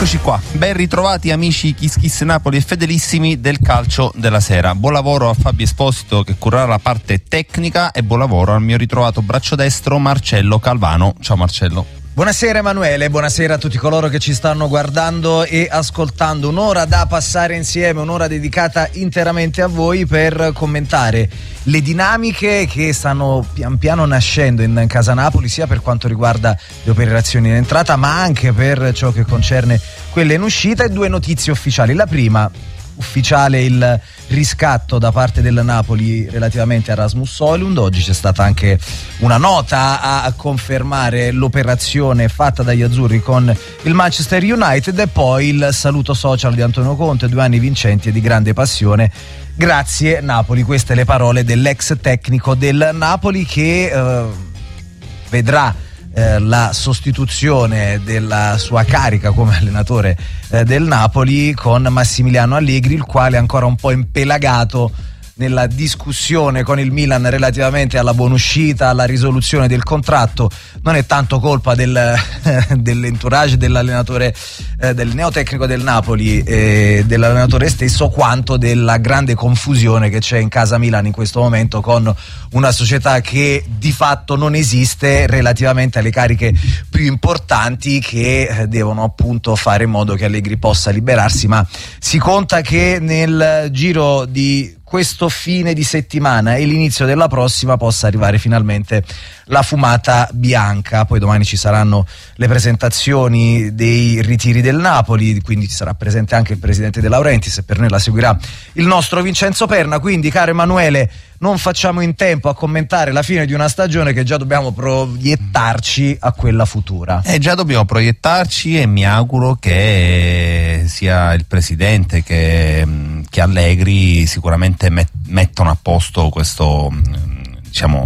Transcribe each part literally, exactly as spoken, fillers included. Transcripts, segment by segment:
Eccoci qua, ben ritrovati amici Kiss Kiss Napoli e fedelissimi del calcio della sera. Buon lavoro a Fabio Esposito che curerà la parte tecnica e buon lavoro al mio ritrovato braccio destro Marcello Calvano. Ciao Marcello. Buonasera Emanuele, buonasera a tutti coloro che ci stanno guardando e ascoltando. Un'ora da passare insieme, un'ora dedicata interamente a voi per commentare le dinamiche che stanno pian piano nascendo in Casa Napoli, sia per quanto riguarda le operazioni in entrata ma anche per ciò che concerne quelle in uscita, e due notizie ufficiali. La prima, ufficiale il riscatto da parte del Napoli relativamente a Rasmus Højlund. Oggi c'è stata anche una nota a confermare l'operazione fatta dagli azzurri con il Manchester United, e poi il saluto social di Antonio Conte, due anni vincenti e di grande passione. Grazie Napoli, queste le parole dell'ex tecnico del Napoli che eh, vedrà Eh, la sostituzione della sua carica come allenatore eh, del Napoli con Massimiliano Allegri, il quale è ancora un po' impelagato nella discussione con il Milan relativamente alla buonuscita, alla risoluzione del contratto. Non è tanto colpa del, dell'entourage dell'allenatore, eh, del neotecnico del Napoli e dell'allenatore stesso, quanto della grande confusione che c'è in casa Milan in questo momento, con una società che di fatto non esiste relativamente alle cariche più importanti che eh, devono appunto fare in modo che Allegri possa liberarsi, ma si conta che nel giro di questo fine di settimana e l'inizio della prossima possa arrivare finalmente la fumata bianca. Poi domani ci saranno le presentazioni dei ritiri del Napoli, quindi ci sarà presente anche il presidente De Laurentiis e per noi la seguirà il nostro Vincenzo Perna. Quindi, caro Emanuele, non facciamo in tempo a commentare la fine di una stagione che già dobbiamo proiettarci a quella futura. Eh, già dobbiamo proiettarci, e mi auguro che sia il presidente che, che Allegri sicuramente met, mettono a posto questo, diciamo,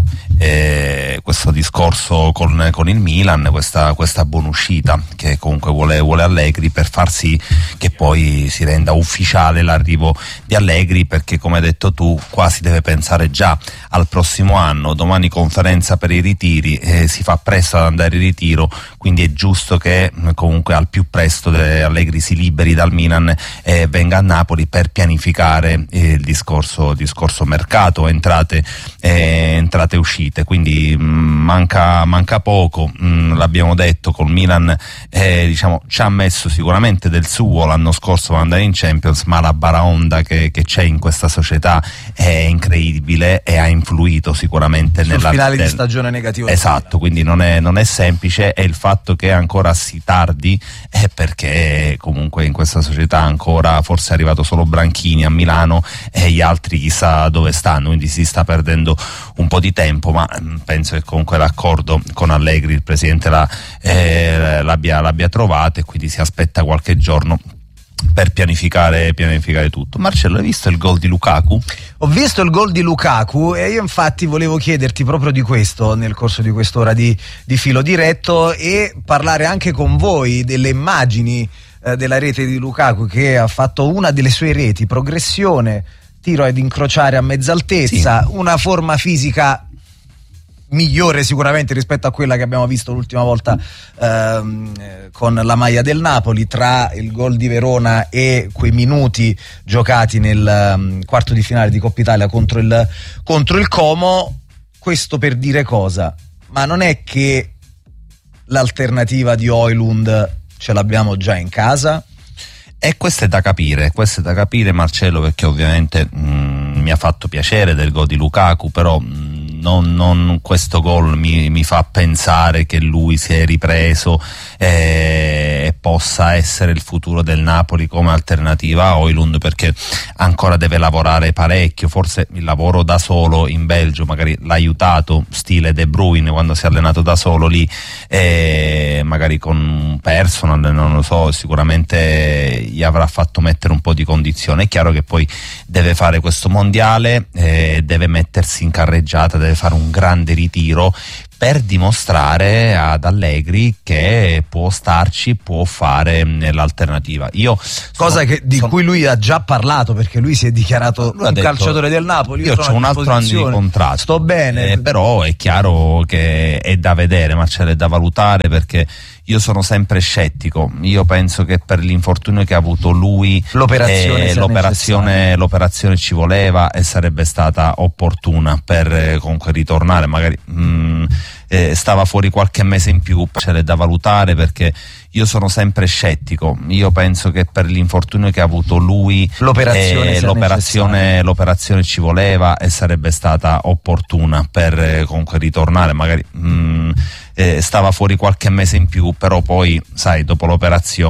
eh, questo discorso con, con il Milan, questa, questa buonuscita che comunque vuole, vuole Allegri, per far sì che poi si renda ufficiale l'arrivo di Allegri, perché come hai detto tu qua si deve pensare già al prossimo anno. Domani conferenza per i ritiri, eh, si fa presto ad andare in ritiro, quindi è giusto che comunque al più presto Allegri si liberi dal Milan e venga a Napoli per pianificare eh, il discorso, discorso mercato, entrate eh, entrate e uscite. Quindi mh, manca, manca poco, mh, l'abbiamo detto, col Milan eh, diciamo ci ha messo sicuramente del suo l'anno scorso per andare in Champions, ma la baraonda che, che c'è in questa società è incredibile e ha influito sicuramente sul nella finale del, di stagione negativo. Esatto, quindi non è, non è semplice, e il fatto che ancora si tardi è perché comunque in questa società ancora forse è arrivato solo Branchini a Milano e gli altri chissà dove stanno, quindi si sta perdendo un po' di tempo, ma penso che comunque l'accordo con Allegri il presidente la, eh, l'abbia, l'abbia trovato, e quindi si aspetta qualche giorno per pianificare, pianificare tutto. Marcello, hai visto il gol di Lukaku? Ho visto il gol di Lukaku e io infatti volevo chiederti proprio di questo nel corso di quest'ora di, di filo diretto, e parlare anche con voi delle immagini eh, della rete di Lukaku, che ha fatto una delle sue reti, progressione, tiro ad incrociare a mezza altezza, sì. Una forma fisica migliore sicuramente rispetto a quella che abbiamo visto l'ultima volta ehm, con la maglia del Napoli. Tra il gol di Verona e quei minuti giocati nel um, quarto di finale di Coppa Italia contro il, contro il Como, questo per dire cosa? Ma non è che l'alternativa di Højlund ce l'abbiamo già in casa? E questo è da capire, questo è da capire Marcello, perché ovviamente mh, mi ha fatto piacere del gol di Lukaku, però mh, non, non questo gol mi, mi fa pensare che lui si è ripreso e, e possa essere il futuro del Napoli come alternativa a Højlund, perché ancora deve lavorare parecchio. Forse il lavoro da solo in Belgio magari l'ha aiutato, stile De Bruyne quando si è allenato da solo lì, e magari con un personal, non lo so, sicuramente gli avrà fatto mettere un po' di condizione. È chiaro che poi deve fare questo mondiale, eh, deve mettersi in carreggiata, deve fare un grande ritiro per dimostrare ad Allegri che può starci, può fare l'alternativa. Io cosa sono, che, di sono, cui lui ha già parlato, perché lui si è dichiarato un detto, calciatore del Napoli. Io, io ho un altro anno di contratto, sto bene, eh, però è chiaro che è da vedere, Marcello, è da valutare, perché io sono sempre scettico. Io penso che per l'infortunio che ha avuto lui l'operazione, eh, l'operazione, l'operazione ci voleva e sarebbe stata opportuna per eh, comunque ritornare. Magari mh, eh, stava fuori qualche mese in più, c'è da valutare, perché io sono sempre scettico. Io penso che per l'infortunio che ha avuto lui l'operazione, eh, l'operazione, l'operazione ci voleva e sarebbe stata opportuna per eh, comunque ritornare. Magari mh, eh, stava fuori qualche mese in più, però poi sai, dopo l'operazione